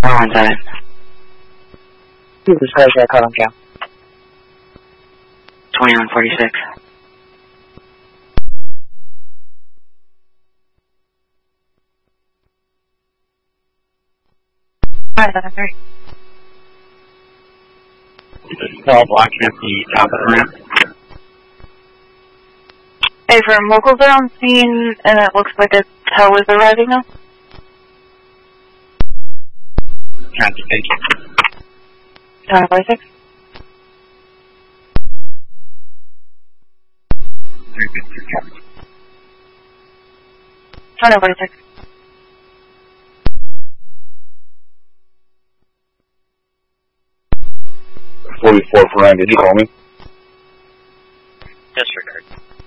417. Two disclosure, call him Joe. 2146. Alright, 73. All blocking at the top of the ramp. Hey, from locals are on scene, and it looks like a tow is arriving now. Thank you. 2146. Very good, good job. 2146. 44 for Ryan, did you call me? Disregard.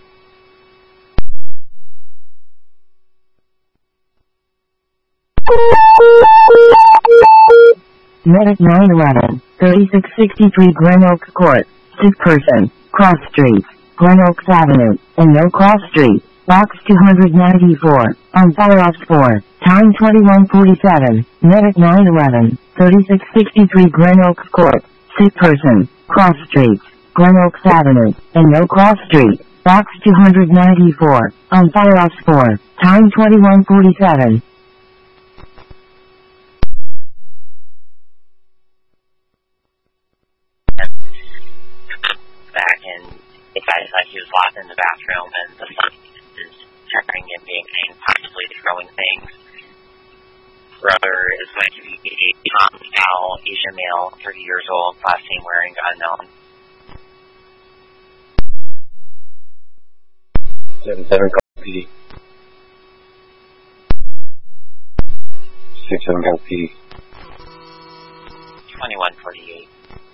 Medic 911, 3663 Glen Oaks Court, sick person, cross streets, Glen Oaks Avenue, and no cross street, box 294, on fire ops 4, time 2147, Medic 911, 3663 Glen Oaks Court, sick person, cross streets, Glen Oaks Avenue, and no cross street, box 294, on fire ops 4, time 2147. Back and the guy thought he was locked in the bathroom and the son is turning and being possibly throwing things. Brother is going to be a Tom Al, Asian male, 30 years old, last name wearing unknown. 7-7 call PD. 6-7 call PD. 2148.